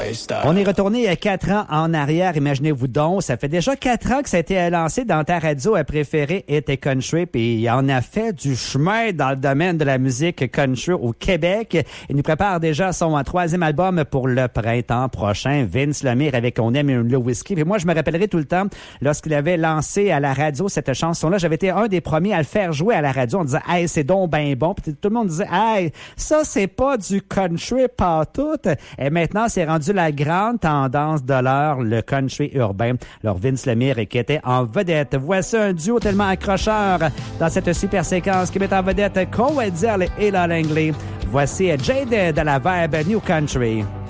On est retourné 4 ans en arrière, imaginez-vous donc. Ça fait déjà 4 ans que ça a été lancé dans ta radio préférée était country, puis il en a fait du chemin dans le domaine de la musique country au Québec. Il nous prépare déjà son 3e album pour le printemps prochain. Vince Lemire avec On aime le whisky. Puis moi, je me rappellerai tout le temps, lorsqu'il avait lancé à la radio cette chanson-là, j'avais été un des premiers à le faire jouer à la radio. On disait « Hey, c'est donc ben bon ». Puis tout le monde disait « Hey, ça, c'est pas du country partout ». Et maintenant, c'est rendu la grande tendance de l'heure, le country urbain. Alors, Vince Lemire qui était en vedette. Voici un duo tellement accrocheur dans cette super séquence qui met en vedette Cole Weddell et Lola Langley. Voici Jade de la vibe New Country.